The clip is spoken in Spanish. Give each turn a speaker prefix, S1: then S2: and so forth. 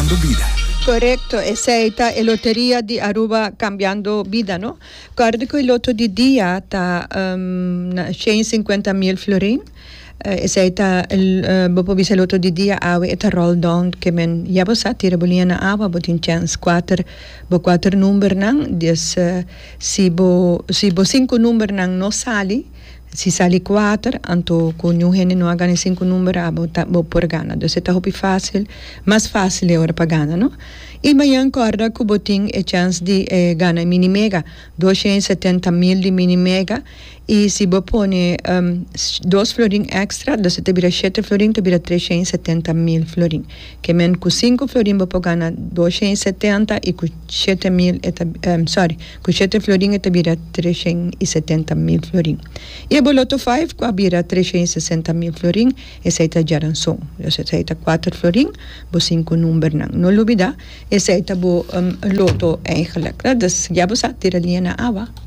S1: Cambiando Vida.
S2: Correcto, esa es la lotería de Aruba Cambiando Vida, ¿no? Guarda que el loto de día está 150.000 florin. Esa es el bopo bisa loto de día awe eta roll down que men ya bosa tira boliana awa botin chance 4 number nang des si bo 5 number nang no sali. Si sali 4, anto con un gene no hagan 5 números, bo por gana. Entonces está hopi fácil, más fácil ahora para gana, ¿no? Y mañana corda que botín chance de gana mini mega, 270.000 de mini mega. Y si bo pone 2 florin extra, entonces te vira 7 florin, te vira 370.000 florin. Que men con 5 florin bo gana 270 y con 7.000, con 7 florin te vira 370.000 florin. Y el boloto 5, que vira 360.000 florin, ese está jaran son. Ese está 4 florin, bo 5 número nang. No lo olvida, ese está bo loto eigenlijk. Dus ja, bo sa tira liena awa.